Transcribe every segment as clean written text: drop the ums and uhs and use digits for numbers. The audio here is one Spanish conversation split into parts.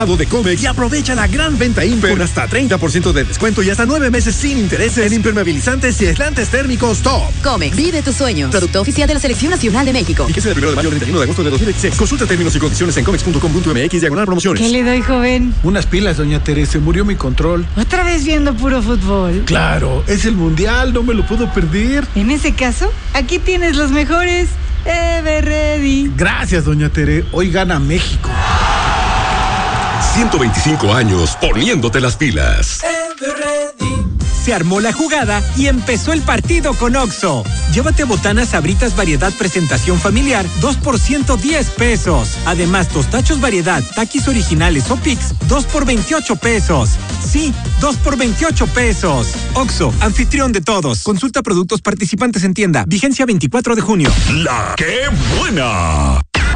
de Comex y aprovecha la gran venta Imper con hasta 30% de descuento y hasta 9 meses sin intereses en impermeabilizantes y aislantes térmicos top. Comex, vive tus sueños. Producto oficial de la Selección Nacional de México. Y que sea del 1 de mayo al 31 de agosto de 2016. Consulta términos y condiciones en comex.com.mx/promociones. ¿Qué le doy, joven? Unas pilas, doña Teresa. Murió mi control. ¿Otra vez viendo puro fútbol? Claro, es el mundial, no me lo puedo perder. En ese caso, aquí tienes los mejores. Everready. Gracias, doña Tere. Hoy gana México. 125 años poniéndote las pilas. Se armó la jugada y empezó el partido con Oxxo. Llévate botanas Sabritas variedad presentación familiar, 2 por 110 pesos. Además, tostachos variedad, taquis originales o Pix, 2 por 28 pesos. Sí, 2 por 28 pesos. Oxxo, anfitrión de todos. Consulta productos participantes en tienda. Vigencia 24 de junio. ¡La qué buena!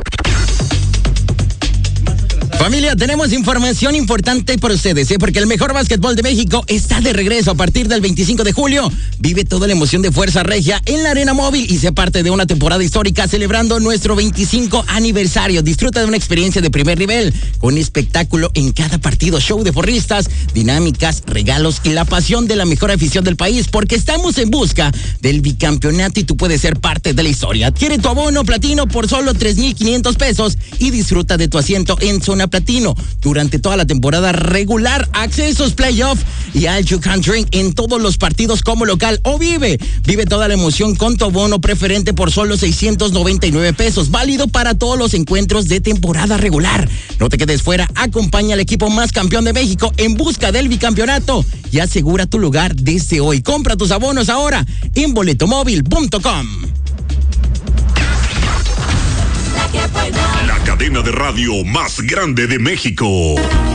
Familia, tenemos información importante para ustedes, porque el mejor básquetbol de México está de regreso a partir del 25 de julio. Vive toda la emoción de Fuerza Regia en la Arena Móvil y sé parte de una temporada histórica celebrando nuestro 25 aniversario. Disfruta de una experiencia de primer nivel, con espectáculo en cada partido, show de porristas, dinámicas, regalos y la pasión de la mejor afición del país, porque estamos en busca del bicampeonato y tú puedes ser parte de la historia. Adquiere tu abono platino por solo 3,500 pesos y disfruta de tu asiento en zona platino durante toda la temporada regular, accesos playoff y all you can drink en todos los partidos como local o vive toda la emoción con tu abono preferente por solo 699 pesos, válido para todos los encuentros de temporada regular. No te quedes fuera, acompaña al equipo más campeón de México en busca del bicampeonato y asegura tu lugar desde hoy. Compra tus abonos ahora en boletomóvil.com. La cadena de radio más grande de México.